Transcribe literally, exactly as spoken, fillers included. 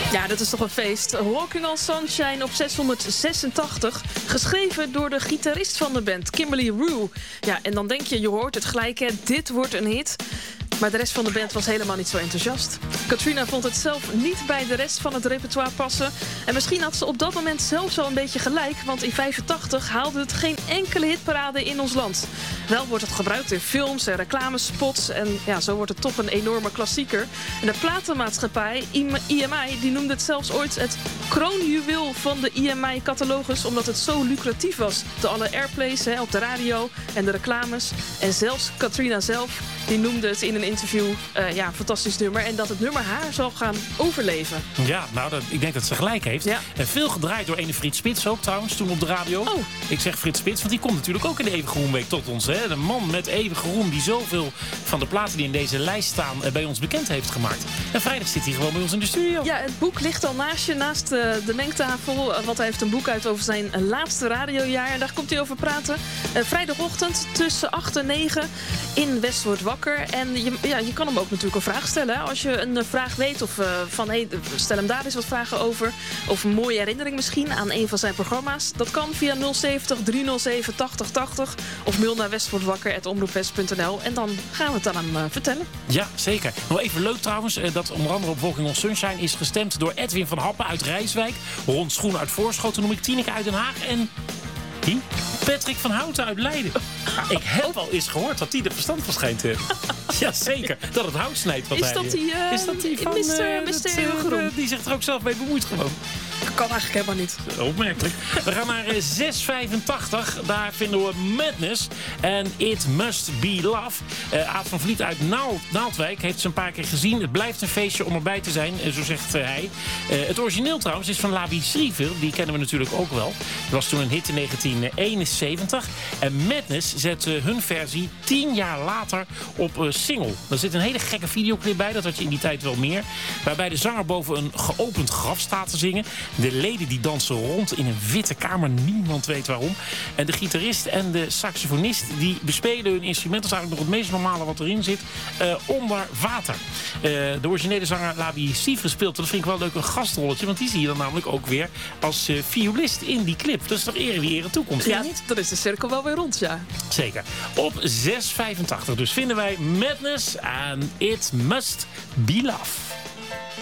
Ja, dat is toch een feest. Walking on Sunshine op zeshonderdzesentachtig. Geschreven door de gitarist van de band, Kimberly Rue. Ja, en dan denk je, je hoort het gelijk, hè, dit wordt een hit. Maar de rest van de band was helemaal niet zo enthousiast. Katrina vond het zelf niet bij de rest van het repertoire passen. En misschien had ze op dat moment zelf zo een beetje gelijk. Want in vijfentachtig haalde het geen enkele hitparade in ons land. Wel wordt het gebruikt in films en reclamespots. En ja, zo wordt het toch een enorme klassieker. En de platenmaatschappij I M I die noemde het zelfs ooit het kroonjuweel van de I M I-catalogus. Omdat het zo lucratief was. Door alle airplays hè, op de radio en de reclames. En zelfs Katrina zelf die noemde het in een interview uh, ja, een fantastisch nummer. En dat het nummer haar zal gaan overleven. Ja, nou, dat, ik denk dat ze gelijk heeft. Ja. En veel gedraaid door ene Frits Spits ook trouwens, toen op de radio. Oh. Ik zeg Frits Spits, want die komt natuurlijk ook in de Eeuwige Roemweek tot ons. Hè? De man met Eeuwige Roem die zoveel van de platen die in deze lijst staan bij ons bekend heeft gemaakt. En vrijdag zit hij gewoon bij ons in de studio. Ja, het boek ligt al naast je, naast uh, de mengtafel. Uh, want hij heeft een boek uit over zijn uh, laatste radiojaar. En daar komt hij over praten. Uh, vrijdagochtend tussen acht en negen in West wordt wakker. En je, ja, je kan hem ook natuurlijk een vraag stellen. Hè? Als je een uh, vraag weet of uh, van hey, stel hem daar eens wat vragen over. Of een mooie herinnering misschien aan een van zijn programma's. Dat kan via nul zeventig driehonderdzeven tachtig tachtig. Of mail naar westwordwakker apenstaartje omroepwest punt n l. En dan gaan we het dan aan hem uh, vertellen. Ja, zeker. Nog even leuk trouwens, uh, dat onder andere op Walking on Sunshine is gestemd door Edwin van Happen uit Rijswijk. Ron Schoen uit Voorschoten, noem ik Tineke uit Den Haag en... Wie? Patrick van Houten uit Leiden. Ja, ik heb al eens gehoord dat die er verstand van schijnt te hebben. Jazeker, dat het hout snijdt. Wat is, hij, dat die, uh, is dat die van... mister Uh, mister uh, Groen? Die zich er ook zelf mee bemoeit gewoon. Dat kan eigenlijk helemaal niet. Opmerkelijk. We gaan naar uh, zes vijfentachtig. Daar vinden we Madness. En It Must Be Love. Uh, Aad van Vliet uit Naald, Naaldwijk heeft ze een paar keer gezien. Het blijft een feestje om erbij te zijn, uh, zo zegt uh, hij. Uh, het origineel trouwens is van Labi Srieville. Die kennen we natuurlijk ook wel. Dat was toen een hit in negentien eenenzeventig. En Madness zette hun versie tien jaar later op uh, single. Daar zit een hele gekke videoclip bij. Dat had je in die tijd wel meer. Waarbij de zanger boven een geopend graf staat te zingen. De leden die dansen rond in een witte kamer. Niemand weet waarom. En de gitarist en de saxofonist die bespelen hun instrument. Dat is eigenlijk nog het meest normale wat erin zit. Uh, onder water. Uh, de originele zanger Labi Srieville speelt. Dat vind ik wel leuk een gastrolletje. Want die zie je dan namelijk ook weer als uh, violist in die clip. Dat is toch ere wie ere toekomst. Ja, niet? Dan is de cirkel wel weer rond, ja. Zeker. Op zes vijfentachtig dus vinden wij Madness and It Must Be Love.